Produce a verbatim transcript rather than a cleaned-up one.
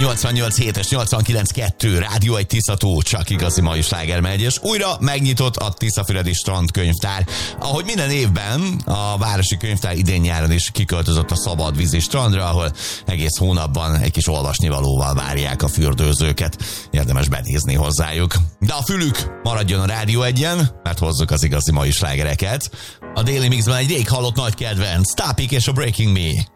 nyolcvannyolc hét és nyolcvankilenc kettő Rádió egy Tiszató, csak igazi mai sláger megy, és újra megnyitott a Tiszafüredi Strandkönyvtár. Ahogy minden évben, a Városi Könyvtár idén nyáron is kiköltözött a szabadvízi strandra, ahol egész hónapban egy kis olvasnivalóval várják a fürdőzőket. Érdemes benézni hozzájuk. De a fülük maradjon a Rádió egyen, mert hozzuk az igazi mai slágereket. A Daily Mixben egy rég hallott nagy kedvenc, Tapik és a Breaking Me.